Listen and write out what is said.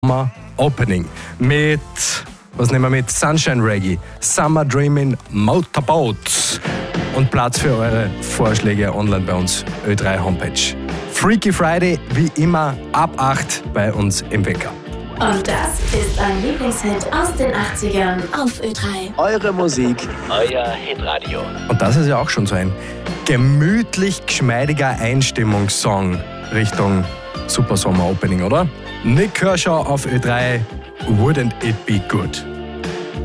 Summer Opening mit, was nehmen wir mit? Sunshine Reggae, Summer Dreamin' Motorboats und Platz für eure Vorschläge online bei uns, Ö3 Homepage. Freaky Friday, wie immer, ab 8 bei uns im Wecker. Und das ist ein Lieblingshit aus den 80ern auf Ö3. Eure Musik, euer Hitradio. Und das ist ja auch schon so ein gemütlich geschmeidiger Einstimmungssong Richtung Super Sommer Opening, oder? Nick Kershaw auf Ö3, Wouldn't It Be Good?